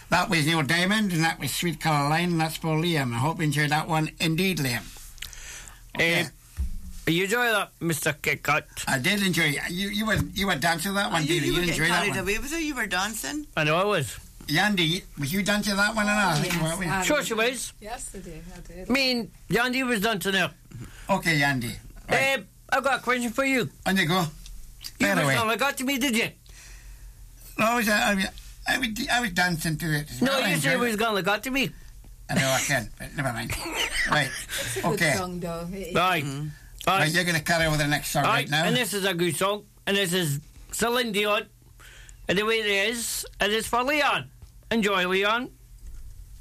That was Neil Diamond, and that was Sweet Caroline, and that's for Liam. I hope you enjoyed that one indeed, Liam. Okay. You enjoy that, Mr. Kitcut? I did enjoy it. You were dancing to that one, did you? You were enjoyed getting that carried one. away with it. You were dancing. I know I was. Yandy, was you dancing to that one or not? I think you were, weren't you? Sure she was. Yesterday, I did. I mean, Yandy was dancing there. Okay, Yandy. Right. I've got a question for you. On you go. You Fire away. was got to me, did you? No, I was dancing to it. as No, well. I you said enjoyed it was it. gonna got to me. I know I can, but never mind. Right. Good Okay. song, though. Right. Right, you're going to carry over the next song right now. And this is a good song. And this is Celine Dion. And the way it is, and it's for Leon. Enjoy, Leon.